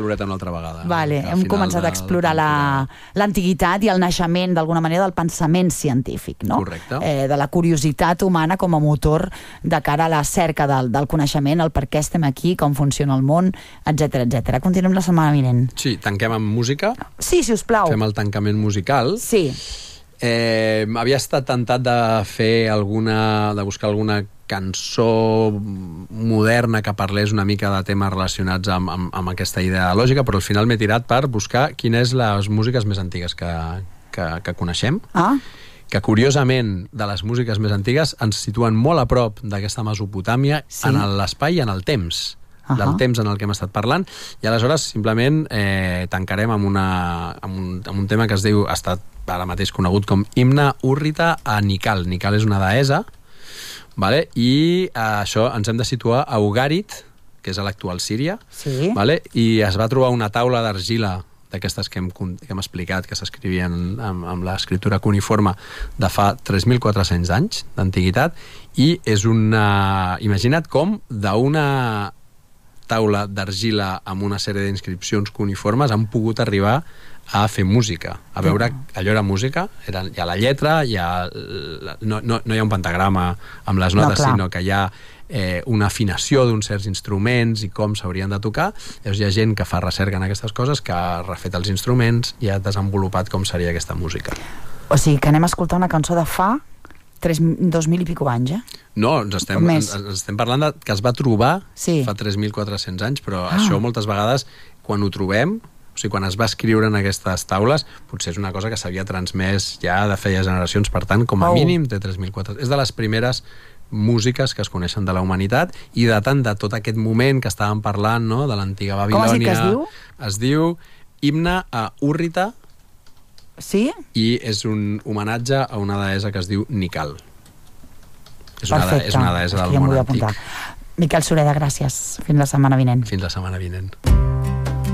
floreta una altra vegada. Vale, hem començat a explorar l'antiguitat i el naixement, d'alguna manera, del pensament científic, no? Correcte. De la curiositat humana com a motor de cara a la cerca del coneixement, el per què estem aquí, com funciona el món, etc etc. Continuem la setmana vinent. Sí, tanquem amb música. Sí, si us plau. Fem el tancament musical. Sí. Havia estat tentat de buscar alguna cançó moderna que parlés una mica de temes relacionats amb aquesta idea lògica, però al final m'he tirat per buscar quines les músiques més antigues que coneixem, que curiosament de les músiques més antigues ens situen molt a prop d'aquesta Mesopotàmia, sí, en l'espai i en el temps, del temps en el que hem estat parlant, i aleshores simplement tancarem amb un tema que es diu, ha estat ara mateix conegut com Himne Hurrita a Nikal. Nikal és una deessa, vale? I això ens hem de situar a Ugarit, que és a l'actual Síria, sí, vale? I es va trobar una taula d'argila d'aquestes que hem explicat, que s'escrivien amb l'escriptura cuneiforme de fa 3.400 anys d'antiguitat, i és una... Imagina't com d'una taula d'argila amb una sèrie d'inscripcions cuneiformes han pogut arribar a fer música, a veure, allò era música, hi ha la lletra, no hi ha un pentagrama amb les notes, sinó que hi ha una afinació d'uns certs instruments i com s'haurien de tocar. Llavors hi ha gent que fa recerca en aquestes coses, que ha refet els instruments i ha desenvolupat com seria aquesta música. O sigui que anem a escoltar una cançó de fa 2.000 i pico anys, No, ens estem parlant que es va trobar fa 3.400 anys, però això moltes vegades, quan ho trobem, o sigui, quan es va escriure en aquestes taules, potser és una cosa que s'havia transmès ja de feia generacions, per tant, com a mínim té 3.400. És de les primeres músiques que es coneixen de la humanitat i daten de tot aquest moment que estàvem parlant, no?, de l'antiga Babilònia. Com has dit que es diu? Es diu Himne a Hurrita. Sí? I és un homenatge a una deessa que es diu Nikal. És una deessa del món antic. Miquel Sureda, gràcies. Fins la setmana vinent. Fins la setmana vinent.